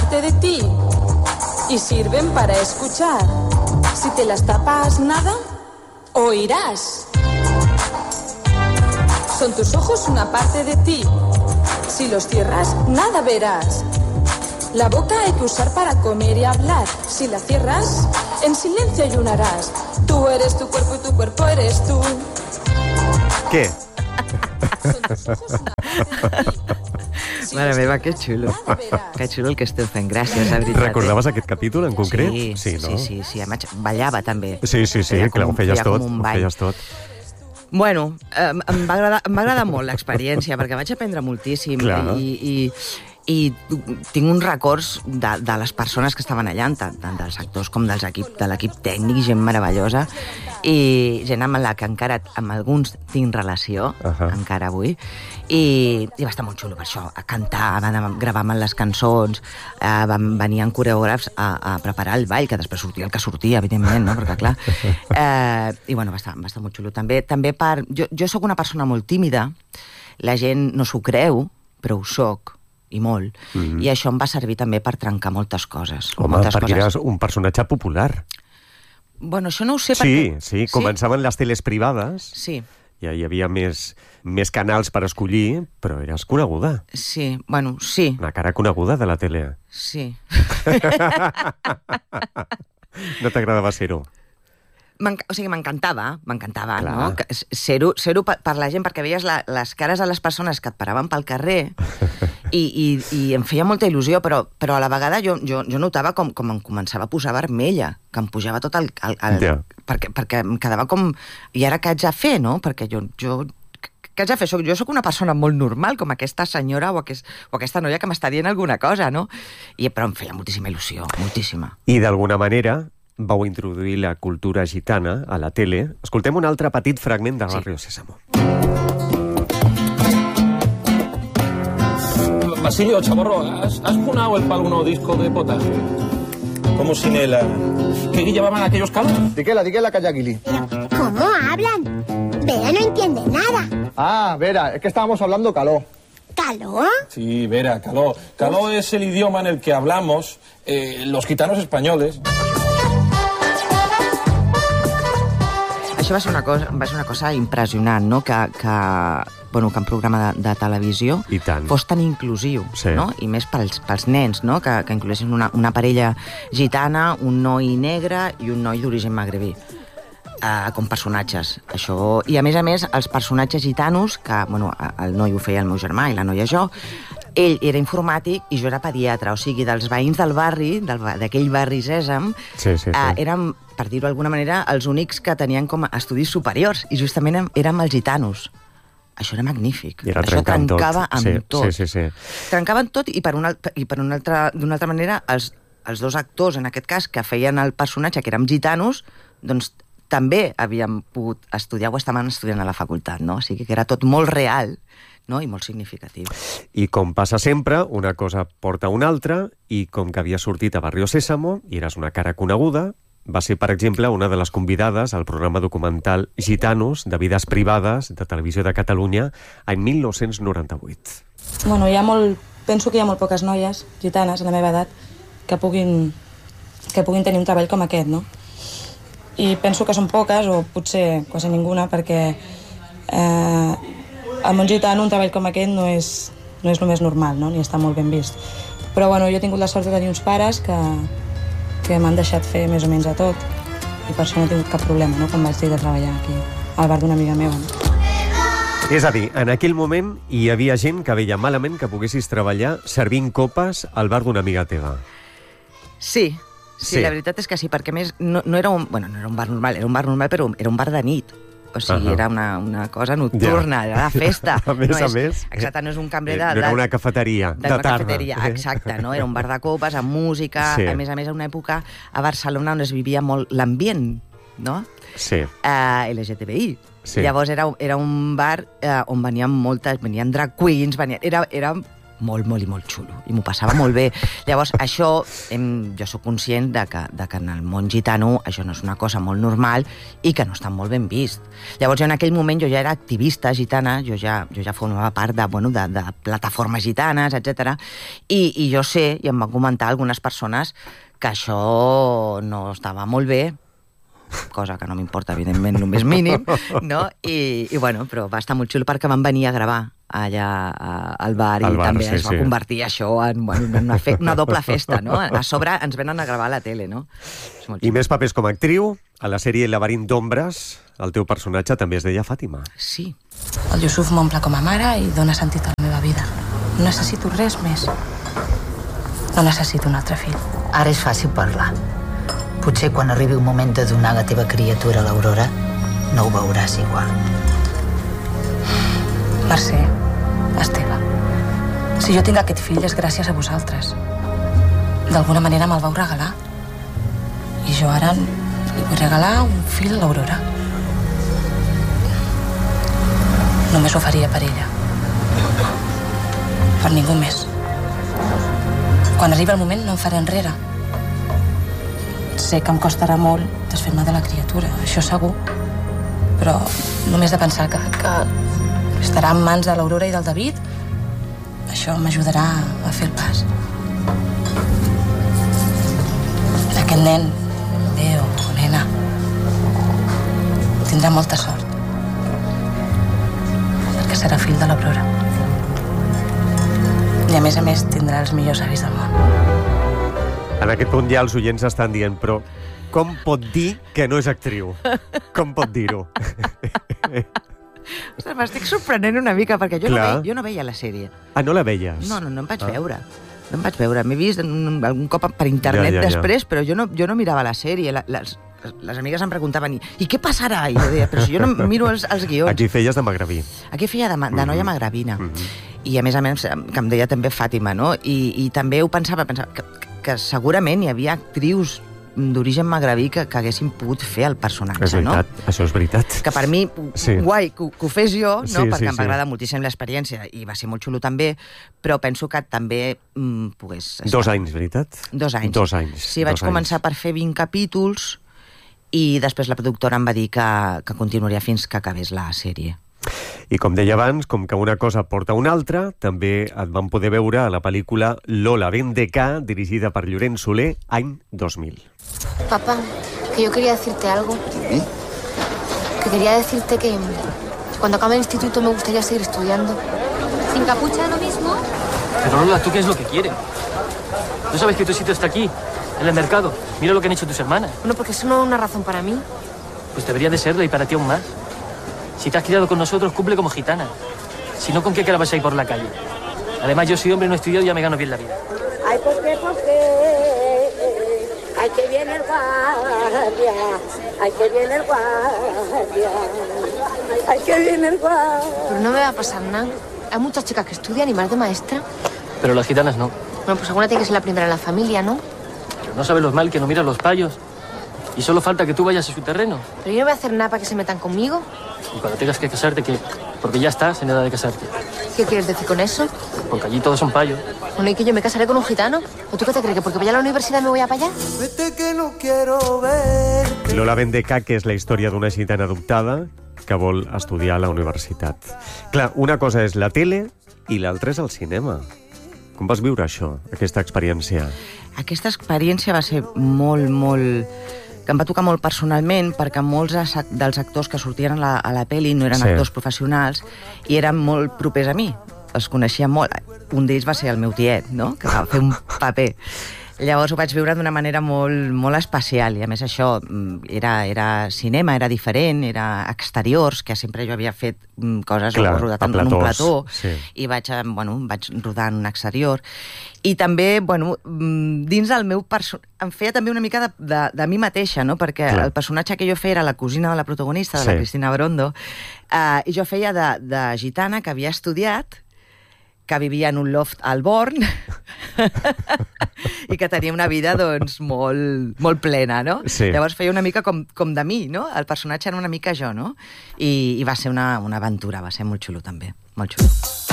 parte de ti y sirven para escuchar. Si te las tapas, nada, oirás. Son tus ojos una parte de ti. Si los cierras, nada verás. La boca hay que usar para comer y hablar. Si la cierras, en silencio ayunarás. Tú eres tu cuerpo y tu cuerpo eres tú. Què? Son tus ojos una parte de ti. Si Mare los meva, cierras, que xulo. nada verás. Que xulo el que esteu fent. Gràcies, la veritat. Recordaves aquest capítol en concret? Sí, no? sí. Ballava, també. Sí, clar, ho feies tot. Ho feies tot. Bueno, em va agradar molt l'experiència, perquè vaig aprendre moltíssim. Clar. I tinc uns records de les persones que estaven allà, tant dels actors com de l'equip tècnic, gent meravellosa, i gent amb la que encara amb alguns tinc relació, encara avui, i va estar molt xulo per això, a cantar, gravàvem les cançons, venien coreògrafs a preparar el ball, que després sortia el que sortia, evidentment, no? Perquè clar... I bueno, va estar molt xulo. També per... Jo sóc una persona molt tímida, la gent no s'ho creu, però ho soc, i molt, i això em va servir també per trencar moltes coses. Home, perquè eres un personatge popular. Bueno, això no ho sé perquè... Sí, començaven les teles privades. Sí. Ja hi havia més canals per escollir, però eres coneguda. Sí, bueno, sí. Una cara coneguda de la tele. Sí. No t'agradava ser-ho? O sigui, m'encantava, Clar. no? Ser-ho per la gent, perquè veies les cares de les persones que et paraven pel carrer i em feia molta il·lusió, però a la vegada jo notava com em començava a posar vermella, que em pujava tot el Ja. perquè em quedava com... I ara què haig de fer, no? Perquè jo què haig de fer? Jo sóc una persona molt normal, com aquesta senyora o aquesta noia que m'està dient alguna cosa, no? Però em feia moltíssima il·lusió, moltíssima. I d'alguna manera vau introduir la cultura gitana a la tele. Escoltem un altre petit fragment de Barrio Sésamo. Basilio, Chaborro, ¿has funado el palo nuevo disco de Potas? ¿Cómo sin él? ¿Qué llevaban aquellos calos? Diquela, Callaguili. ¿Cómo hablan? Vera no entiende nada. Ah, Vera, es que estábamos hablando caló. ¿Caló? Sí, Vera, caló. Caló es el idioma en el que hablamos los gitanos españoles. Això va ser una cosa impressionant, no? Que un programa de televisió fos tan inclusiu, no? I més pels nens, no? Que incloguessin una parella gitana, un noi negre i un noi d'origen magrebí, com personatges. Això. I a més, els personatges gitanos, que el noi ho feia el meu germà i la noia jo, ell era informàtic i jo era pediatre, o sigui, dels veïns del barri, d'aquell barri Sèsam, érem, per dir-ho d'alguna manera, els únics que tenien com estudis superiors, i justament érem els gitanos. Això era magnífic. Això trencava amb tot. Sí. Trencava amb tot i d'una altra manera els dos actors, en aquest cas, que feien el personatge, que érem gitanos, doncs també havíem pogut estudiar o estaven estudiant a la facultat, no? O sigui que era tot molt real, no? I molt significatiu. I com passa sempre, una cosa porta a una altra, i com que havia sortit a Barrio Sésamo, i eres una cara coneguda, va ser, per exemple, una de les convidades al programa documental Gitanos, de vides privades, de Televisió de Catalunya, any 1998. Bueno, penso que hi ha molt poques noies gitanes a la meva edat que puguin tenir un treball com aquest, no? I penso que són poques, o potser quasi ninguna, perquè al món gitano un treball com aquest no és el més normal, no? Ni està molt ben vist. Però bueno, jo he tingut la sort de tenir uns pares que m'han deixat fer més o menys a tot, i per això no he tingut cap problema, no? Quan vaig dir de treballar aquí al bar d'una amiga meva. És a dir, en aquell moment hi havia gent que veia malament que poguessis treballar servint copes al bar d'una amiga teva. Sí, la veritat és que sí, perquè més no era un bar normal, però era un bar de nit. O sigui, era una cosa nocturna, era la festa. A més. Exacte, no és un cambrer no era una cafeteria de tarda. Cafeteria, exacte, no? Era un bar de copes, amb música, a més, a una època a Barcelona on es vivia molt l'ambient, no? Sí. LGTBI. Sí. Llavors era un bar on venien drag queens, era molt, molt i molt xulo, i m'ho passava molt bé. Llavors, això, jo sóc conscient de que en el món gitano això no és una cosa molt normal i que no està molt ben vist. Llavors, en aquell moment jo ja era activista gitana, jo ja formava part de plataformes gitanes, etc. I jo sé, i em van comentar algunes persones, que això no estava molt bé, cosa que no m'importa, evidentment, el més mínim, no? I bueno, però va estar molt xulo perquè van venir a gravar allà al bar i també es va convertir això en una doble festa, no? A sobre ens venen a gravar a la tele, no? I més papers com a actriu. A la sèrie Laberint d'ombres, el teu personatge també es deia Fàtima. Sí. El Yusuf m'omple com a mare i dona sentit a la meva vida. No necessito res més. No necessito un altre fill. Ara és fàcil parlar. Potser quan arribi un moment de donar la teva criatura a l'Aurora, no ho veuràs igual. Mercè, Esteve, si jo tinc aquest fill és gràcies a vosaltres. D'alguna manera me'l vau regalar. I jo ara li vull regalar un fill a l'Aurora. Només ho faria per ella. Per ningú més. Quan arribi el moment no em faré enrere. Sé que em costarà molt desfer-me de la criatura, això segur. Però només de pensar que estarà en mans de l'Aurora i del David, això m'ajudarà a fer el pas. Aquest nen, bé o nena, tindrà molta sort. Perquè serà fill de l'Aurora. I a més tindrà els millors avis del món. En aquest punt ja els oients estan dient, però com pot dir que no és actriu? Com pot dir-ho? Ostres, m'estic sorprenent una mica, perquè jo no veia la sèrie. Ah, no la veies? No em vaig veure. No em vaig veure. M'he vist algun cop per internet després, però jo no mirava la sèrie. Les amigues em preguntaven, i què passarà? I jo deia, però si jo no miro els guions. Aquí feies de magraví. Aquí feia de noia magravina. I a més, que em deia també Fàtima, no? I també ho pensava que segurament hi havia actrius d'origen magrebí que haguessin pogut fer el personatge, és veritat, no? Això és veritat. Que per mi, guai, que ho fes jo, no? Perquè em va agradar moltíssim l'experiència i va ser molt xulo també, però penso que també pogués estar. 2 anys, veritat? 2 anys. 2 anys. Sí, vaig començar per fer 20 capítols i després la productora em va dir que continuaria fins que acabés la sèrie. I com deia abans, com que una cosa porta una altra, també et vam poder veure a la pel·lícula Lola ben de Ca, dirigida per Llorenç Soler, any 2000. Papá, que yo quería decirte algo. ¿Sí? Que quería decirte que cuando acabe el instituto me gustaría seguir estudiando. ¿Sin capucha lo mismo? Pero Lola, ¿tú qué es lo que quieres? ¿No sabes que tu sitio está aquí, en el mercado? Mira lo que han hecho tus hermanas. Bueno, porque eso no es una razón para mí. Pues debería de serlo y para ti aún más. Si te has criado con nosotros, cumple como gitana. Si no, ¿con qué cara vas a ir por la calle? Además, yo soy hombre, no he estudiado y ya me gano bien la vida. Ay, ¿por qué? Ay, que viene el guardia. Ay, que viene el guardia. Ay, que viene el guardia. Pero no me va a pasar nada. Hay muchas chicas que estudian y más de maestra. Pero las gitanas no. Bueno, pues alguna tiene que ser la primera en la familia, ¿no? Pero no sabes lo mal que no miran los payos. Y solo falta que tú vayas a su terreno. Pero yo no voy a hacer nada para que se metan conmigo. Y cuando tengas que casarte, ¿qué? Porque ya estás en edad de casarte. ¿Qué quieres decir con eso? Porque allí todos son payos. Bueno, ¿y que yo me casaré con un gitano? ¿O tú qué te crees? ¿Que porque vaya a la universidad me voy a para allá? Vete que no quiero ver. Lola ben de Ca, que és la història d'una gitana adoptada que vol estudiar a la universitat. Clar, una cosa és la tele i l'altra és el cinema. Com vas viure això, aquesta experiència? Aquesta experiència va ser molt que em va tocar molt personalment, perquè molts dels actors que sortien a la pel·li no eren actors professionals i eren molt propers a mi. Els coneixia molt. Un d'ells va ser el meu tiet, no? Que va fer un paper. Llavors ho vaig viure d'una manera molt especial, i a més això era cinema, era diferent, era exteriors, que sempre jo havia fet coses, he rodat en un plató, i vaig rodar en un exterior. I també, dins del meu em feia també una mica de mi mateixa, no? Perquè el personatge que jo feia era la cosina de la protagonista, de la Cristina Brondo, i jo feia de gitana que havia estudiat, que vivia en un loft al Born i que tenia una vida, doncs, molt plena, no? Sí. Llavors feia una mica com de mi, no? El personatge era una mica jo, no? I va ser una aventura, va ser molt xulo, també. Molt xulo.